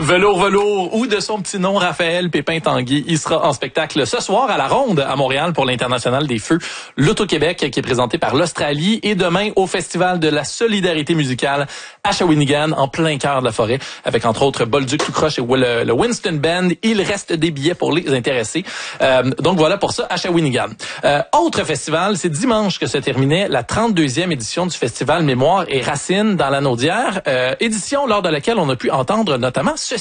Velours ou de son petit nom Raphaël Pépin-Tanguy. Il sera en spectacle ce soir à la Ronde à Montréal pour l'International des Feux, l'Auto-Québec qui est présenté par l'Australie et demain au Festival de la Solidarité musicale à Shawinigan en plein cœur de la forêt avec entre autres Bolduc tout croche et le Winston Band. Il reste des billets pour les intéressés. Donc voilà pour ça à Shawinigan. Autre festival, c'est dimanche que se terminait la 32e édition du festival Mémoire et Racines dans la Naudière, édition lors de laquelle on a pu entendre notamment